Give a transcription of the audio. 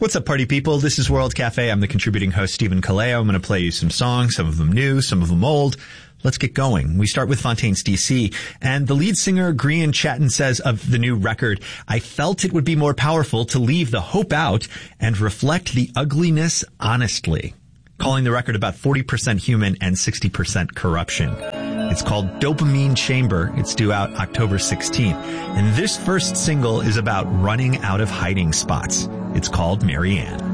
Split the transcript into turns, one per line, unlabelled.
What's up, party people? This is World Cafe. I'm the contributing host, Stephen Kaleo. I'm going to play you some songs, some of them new, some of them old. Let's get going. We start with Fontaines DC, and the lead singer, Grian Chatten, says of the new record, "I felt it would be more powerful to leave the hope out and reflect the ugliness honestly," calling the record about 40% human and 60% corruption. It's called Dopamine Chamber. It's due out October 16th. And this first single is about running out of hiding spots. It's called Marianne.